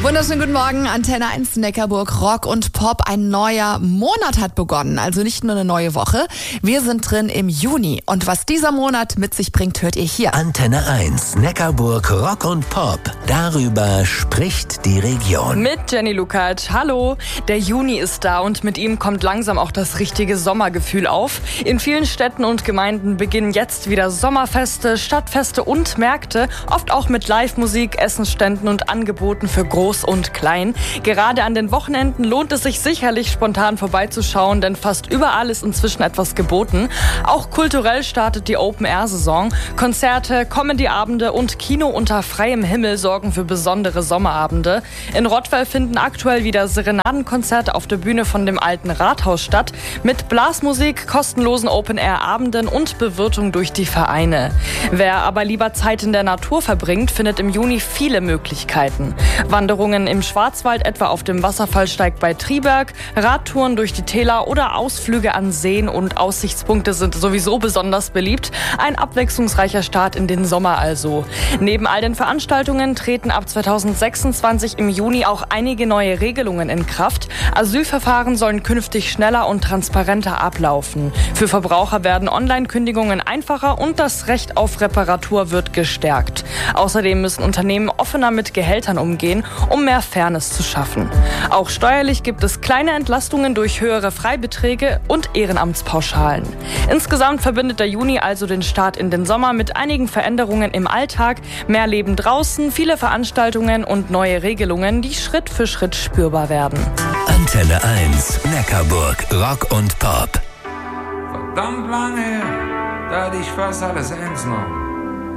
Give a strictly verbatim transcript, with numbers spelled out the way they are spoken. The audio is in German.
Wunderschönen guten Morgen, Antenne eins Neckarburg, Rock und Pop. Ein neuer Monat hat begonnen, also nicht nur eine neue Woche. Wir sind drin im Juni und was dieser Monat mit sich bringt, hört ihr hier. Antenne eins Neckarburg, Rock und Pop. Darüber spricht die Region. Mit Jenny Lukács. Hallo. Der Juni ist da und mit ihm kommt langsam auch das richtige Sommergefühl auf. In vielen Städten und Gemeinden beginnen jetzt wieder Sommerfeste, Stadtfeste und Märkte, oft auch mit Live-Musik, Essensständen und Angeboten für Groß und Klein. Gerade an den Wochenenden lohnt es sich sicherlich, spontan vorbeizuschauen, denn fast überall ist inzwischen etwas geboten. Auch kulturell startet die Open-Air-Saison. Konzerte, Comedy-Abende und Kino unter freiem Himmel sorgen für besondere Sommerabende. In Rottweil finden aktuell wieder Serenadenkonzerte auf der Bühne von dem alten Rathaus statt, mit Blasmusik, kostenlosen Open-Air-Abenden und Bewirtung durch die Vereine. Wer aber lieber Zeit in der Natur verbringt, findet im Juni viele Möglichkeiten. Wanderungen im Schwarzwald, etwa auf dem Wasserfallsteig bei Triberg, Radtouren durch die Täler oder Ausflüge an Seen und Aussichtspunkte sind sowieso besonders beliebt. Ein abwechslungsreicher Start in den Sommer also. Neben all den Veranstaltungen treten ab zweitausendsechsundzwanzig im Juni auch einige neue Regelungen in Kraft. Asylverfahren sollen künftig schneller und transparenter ablaufen. Für Verbraucher werden Online-Kündigungen einfacher und das Recht auf Reparatur wird gestärkt. Außerdem müssen Unternehmen offener mit Gehältern umgehen, um mehr Fairness zu schaffen. Auch steuerlich gibt es kleine Entlastungen durch höhere Freibeträge und Ehrenamtspauschalen. Insgesamt verbindet der Juni also den Start in den Sommer mit einigen Veränderungen im Alltag, mehr Leben draußen, viele Veranstaltungen und neue Regelungen, die Schritt für Schritt spürbar werden. Antenne eins Neckarburg, Rock und Pop. Verdammt lange her, da hatte ich fast alles ernst genommen.